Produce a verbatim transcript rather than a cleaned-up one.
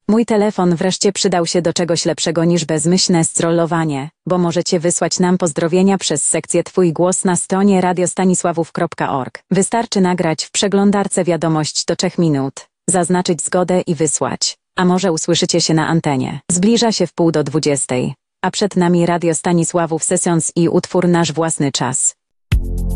Mój telefon wreszcie przydał się do czegoś lepszego niż bezmyślne scrollowanie, bo możecie wysłać nam pozdrowienia przez sekcję Twój głos na stronie radiostanisławów kropka org. Wystarczy nagrać w przeglądarce wiadomość do trzech minut, zaznaczyć zgodę i wysłać. A może usłyszycie się na antenie. Zbliża się wpół do dwudziestej, a przed nami Radio Stanisławów Sessions i utwór Nasz własny czas.